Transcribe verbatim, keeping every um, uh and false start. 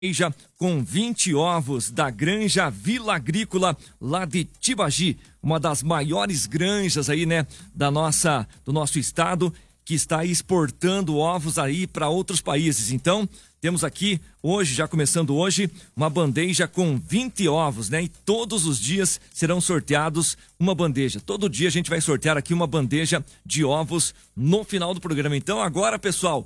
bandeja com vinte ovos da Granja Vila Agrícola, lá de Tibagi, uma das maiores granjas aí, né, da nossa, do nosso estado, que está exportando ovos aí para outros países. Então, temos aqui hoje, já começando hoje, uma bandeja com vinte ovos, né? E todos os dias serão sorteados uma bandeja. Todo dia a gente vai sortear aqui uma bandeja de ovos no final do programa. Então, agora, pessoal,